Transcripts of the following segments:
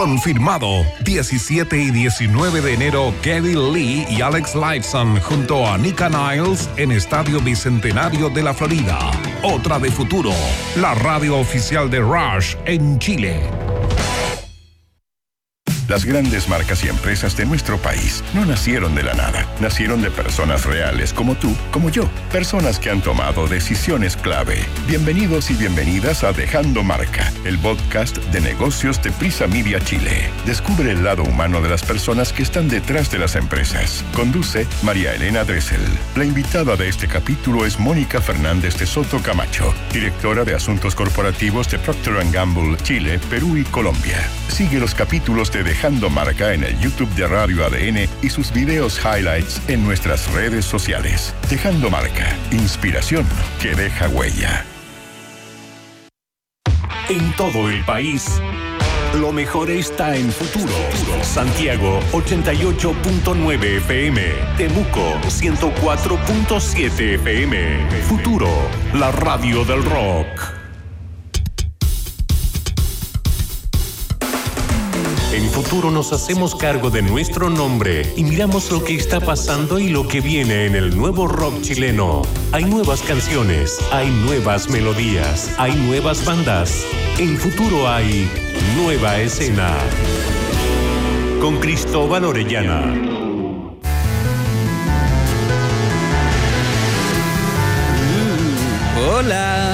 Confirmado, 17 y 19 de enero, Kevin Lee y Alex Lifeson junto a Nika Niles en Estadio Bicentenario de la Florida. Otra de Futuro, la radio oficial de Rush en Chile. Las grandes marcas y empresas de nuestro país no nacieron de la nada. Nacieron de personas reales como tú, como yo. Personas que han tomado decisiones clave. Bienvenidos y bienvenidas a Dejando Marca, el podcast de negocios de Prisa Media Chile. Descubre el lado humano de las personas que están detrás de las empresas. Conduce María Elena Dressel. La invitada de este capítulo es Mónica Fernández de Soto Camacho, directora de Asuntos Corporativos de Procter & Gamble, Chile, Perú y Colombia. Sigue los capítulos de Dejando Marca en el YouTube de Radio ADN y sus videos highlights en nuestras redes sociales. Dejando Marca, inspiración que deja huella. En todo el país, lo mejor está en Futuro. Santiago 88.9 FM, Temuco 104.7 FM. Futuro, la radio del rock. En Futuro nos hacemos cargo de nuestro nombre y miramos lo que está pasando y lo que viene en el nuevo rock chileno. Hay nuevas canciones, hay nuevas melodías, hay nuevas bandas. En Futuro hay nueva escena. Con Cristóbal Orellana. Hola.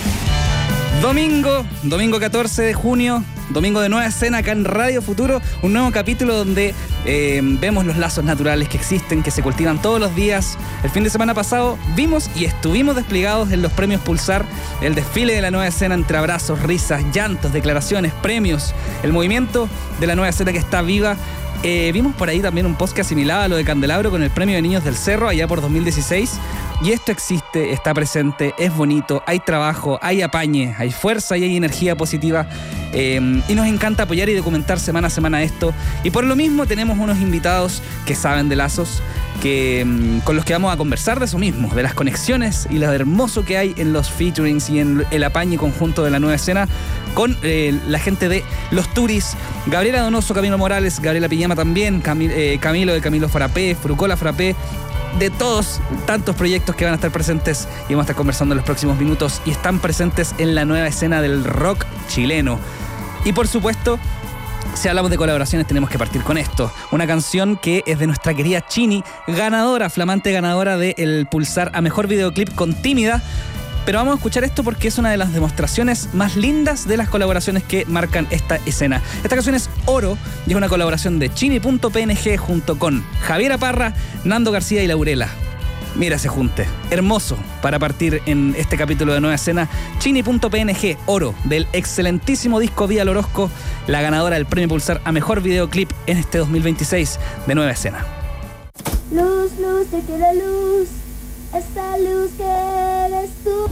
Domingo 14 de junio, domingo de nueva escena acá en Radio Futuro, un nuevo capítulo donde vemos los lazos naturales que existen, que se cultivan todos los días. El fin de semana pasado vimos y estuvimos desplegados en los premios Pulsar, el desfile de la nueva escena entre abrazos, risas, llantos, declaraciones, premios, el movimiento de la nueva escena que está viva. Vimos por ahí también un post que asimilaba a lo de Candelabro con el premio de Niños del Cerro allá por 2016. Y esto existe, está presente, es bonito, hay trabajo, hay apañe, hay fuerza y hay energía positiva. Y nos encanta apoyar y documentar semana a semana esto. Y por lo mismo tenemos unos invitados que saben de lazos, con los que vamos a conversar de eso mismo, de las conexiones y lo hermoso que hay en los featurings y en el apañe conjunto de la nueva escena con la gente de Los Turis, Gabriela Donoso, Camilo Morales, Gabriela Pijama también, Camilo de Camilo Frappé, Frucola Frappé, de todos tantos proyectos que van a estar presentes y vamos a estar conversando en los próximos minutos y están presentes en la nueva escena del rock chileno. Y por supuesto, si hablamos de colaboraciones tenemos que partir con esto, una canción que es de nuestra querida Chini, ganadora, flamante ganadora del Pulsar a Mejor Videoclip con Tímida. Pero vamos a escuchar esto porque es una de las demostraciones más lindas de las colaboraciones que marcan esta escena. Esta canción es Oro y es una colaboración de Chini.png junto con Javiera Parra, Nando García y Laurela. Mira ese junte, hermoso para partir en este capítulo de Nueva Escena. Chini.png, Oro, del excelentísimo disco Vía Orozco, la ganadora del Premio Pulsar a Mejor Videoclip en este 2026 de Nueva Escena. Luz, luz, te queda luz. Esta luz que eres tú.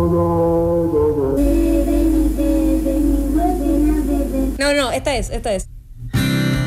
No, esta es.